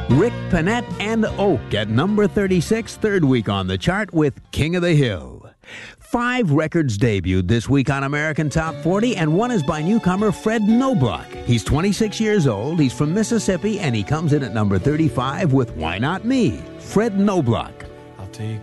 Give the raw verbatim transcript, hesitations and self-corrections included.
Rick Panett and Oak at number thirty-six, third week on the chart with King of the Hill. Five records debuted this week on American Top forty, and one is by newcomer Fred Noblock. He's twenty-six years old, he's from Mississippi, and he comes in at number thirty-five with Why Not Me? Fred Noblock. I'll take